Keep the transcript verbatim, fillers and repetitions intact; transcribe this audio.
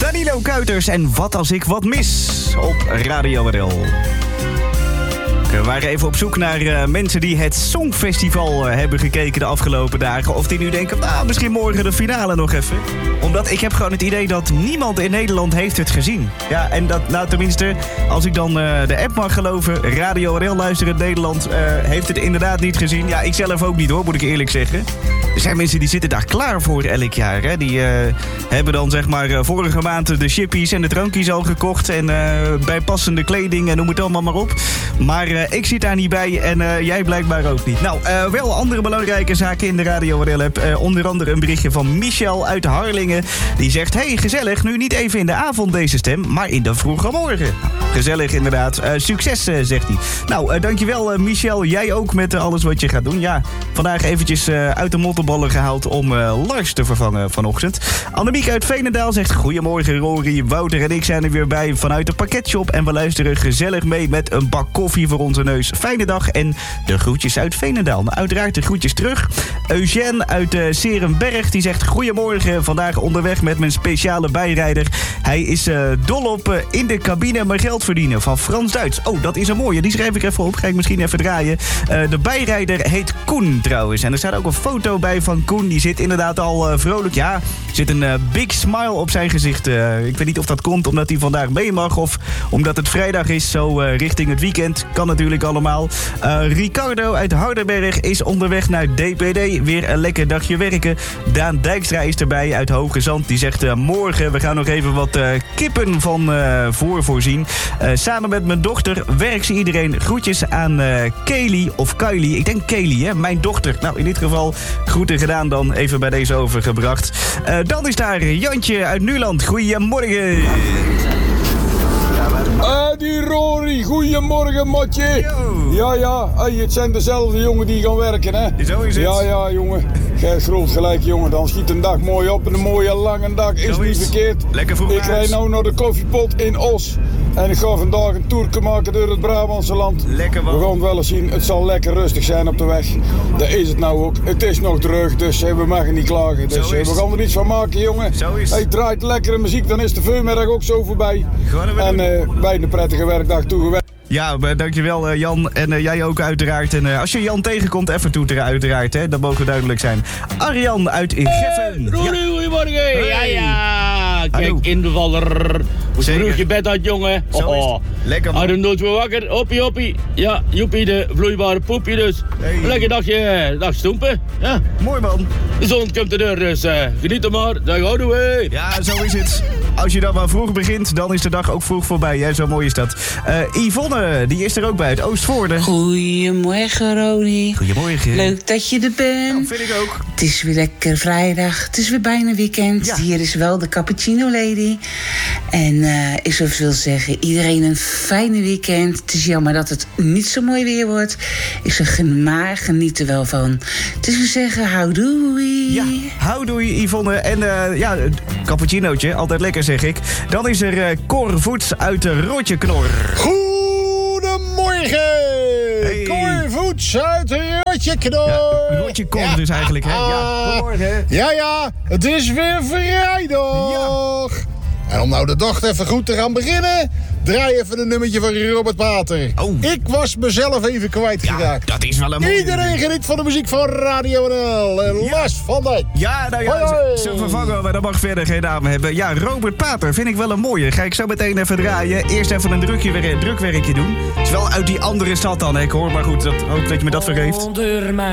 Danilo Kuiters en Wat als ik wat mis op Radio R L. We waren even op zoek naar uh, mensen die het Songfestival uh, hebben gekeken de afgelopen dagen. Of die nu denken, nou, misschien morgen de finale nog even. Omdat ik heb gewoon het idee dat niemand in Nederland heeft het gezien. Ja, en dat, nou tenminste, als ik dan uh, de app mag geloven, Radio R L luisteren Nederland uh, heeft het inderdaad niet gezien. Ja, ik zelf ook niet hoor, moet ik eerlijk zeggen. Er zijn mensen die zitten daar klaar voor elk jaar. Hè? Die uh, hebben dan zeg maar uh, vorige maand de chippies en de drankjes al gekocht. En uh, bijpassende kleding en noem het allemaal maar op. Maar uh, ik zit daar niet bij en uh, jij blijkbaar ook niet. Nou, uh, wel andere belangrijke zaken in de Radio R L-app. Uh, onder andere een berichtje van Michel uit Harlingen. Die zegt, hey, gezellig, nu niet even in de avond deze stem, maar in de vroege morgen. Gezellig inderdaad. Uh, succes, uh, zegt hij. Nou, uh, dankjewel uh, Michel. Jij ook met uh, alles wat je gaat doen. Ja, vandaag eventjes uh, uit de mottenballen gehaald om uh, Lars te vervangen vanochtend. Annemiek uit Veenendaal zegt, goedemorgen Rory, Wouter en ik zijn er weer bij vanuit de pakketshop. En we luisteren gezellig mee met een bak koffie voor onze neus. Fijne dag en de groetjes uit Veenendaal. Nou, uiteraard de groetjes terug. Eugène uit uh, Serenberg, die zegt, goedemorgen, vandaag onderweg met mijn speciale bijrijder. Hij is uh, dol op uh, in de cabine maar geld verdienen van Frans-Duits. Oh, dat is een mooie. Die schrijf ik even op. Ga ik misschien even draaien. Uh, de bijrijder heet Koen trouwens. En er staat ook een foto bij van Koen. Die zit inderdaad al uh, vrolijk. Ja, er zit een uh, big smile op zijn gezicht. Uh, ik weet niet of dat komt omdat hij vandaag mee mag of omdat het vrijdag is. Zo uh, richting het weekend. Kan natuurlijk allemaal. Uh, Ricardo uit Hardenberg is onderweg naar D P D. Weer een lekker dagje werken. Daan Dijkstra is erbij uit Hoge Zand. Die zegt uh, morgen, we gaan nog even wat uh, kippen van uh, voor voorzien. Uh, samen met mijn dochter werkt ze iedereen. Groetjes aan uh, Kelly of Kylie. Ik denk Kelly, hè? Mijn dochter. Nou, in dit geval groeten gedaan dan. Even bij deze overgebracht. Uh, dan is daar Jantje uit Nuland. Goedemorgen. Ah, die Rory, goedemorgen, matje. Yo. Ja, ja, hey, het zijn dezelfde jongen die gaan werken, hè? Zo is het. Ja, ja, jongen. Gij groot gelijk, jongen. Dan schiet een dag mooi op en een mooie lange dag is Zo niet is. verkeerd. Lekker vroeg Ik naar rijd huis. nou naar de koffiepot in Os. En ik ga vandaag een toerke maken door het Brabantse land. Lekker man. We gaan het wel eens zien. Het zal lekker rustig zijn op de weg. Dat is het nou ook. Het is nog terug, dus eh, we mogen niet klagen. Dus Zo eh, is we het. gaan er iets van maken, jongen. Zo is het. Hey, draait lekkere muziek, dan is de voormiddag ook zo voorbij. Gewoon weer En doen. eh bij een prettige werkdag toegewenst. Ja, maar dankjewel uh, Jan. En uh, jij ook uiteraard. En uh, als je Jan tegenkomt, even toeteren uiteraard. Hè? Dat mogen duidelijk zijn. Arjan uit Geffen. Roelie, Ja. goedemorgen. Ja, Hey. ja. Kijk, Hallo. invaller. Moet Zeker. vroeg je bed uit, jongen. Zo is het. Lekker man. Adem nooit weer wakker. Hoppie, hoppie. Ja, joepie, de vloeibare poepje dus. Hey. Lekker dagje, dag stoempen. Ja, Mooi man. de zon komt er dus uh, geniet er maar. Dag houden we. Ja, zo is het. Als je dan maar vroeg begint, dan is de dag ook vroeg voorbij. Hè? Zo mooi is dat. Uh, Yvonne, die is er ook bij het Oostvoorde. Goedemorgen, Roni. Goedemorgen. Leuk dat je er bent. Vind ik ook. Het is weer lekker vrijdag. Het is weer bijna weekend. Ja. Hier is wel de Cappuccino Lady. En uh, ik zou wil zeggen, iedereen een fijne weekend. Het is jammer dat het niet zo mooi weer wordt. Ik zeg, maar geniet er wel van. Dus we zeggen, houdoei. Ja, houdoei Yvonne. En uh, ja, cappuccinootje, altijd lekker zeg ik. Dan is er uh, Cor Voets uit de Rotjeknor. Goedemorgen! Hey. Cor Voets uit de Rotjeknor. Ja, Rotjeknor dus eigenlijk, hè? Ja, goedemorgen. Ja, ja, het is weer vrijdag. En om nou de dag even goed te gaan beginnen, draai even een nummertje van Robert Pater. Oh. Ik was mezelf even kwijtgeraakt. Ja, dat is wel een mooie. Iedereen geniet van de muziek van Radio N L. En Ja. Lars van Dijk. Ja, nou ja, Hoi, hoi. ze vervangen, maar dat mag verder geen naam hebben. Ja, Robert Pater vind ik wel een mooie. Ga ik zo meteen even draaien. Eerst even een drukje, weer, drukwerkje doen. Het is wel uit die andere stad dan, hè, ik hoor. Maar goed, dat, hoop dat je me dat vergeeft.